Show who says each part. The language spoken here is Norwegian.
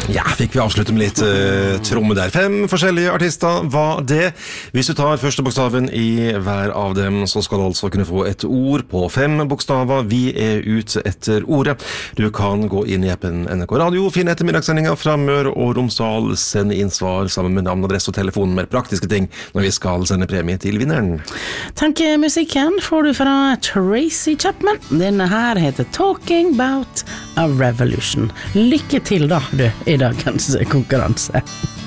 Speaker 1: Ja, fikk vi avslutte med litt tromme der. 5 forskjellige artister var det. Hvis du tar første bokstaven i hver av dem, så skal du altså kunne få et ord på 5 bokstaver. Vi ute etter ordet. Du kan gå inn i appen NRK Radio, finne ettermiddagssendinga fra Møre og Romsdal, sende inn svar sammen med navn, adresse og telefon med praktiske ting når vi skal sende premie til vinneren.
Speaker 2: Tankemusikken får du fra Tracy Chapman. Denne her heter Talking About a Revolution. Lykke til da, du, i dagens konkurranse.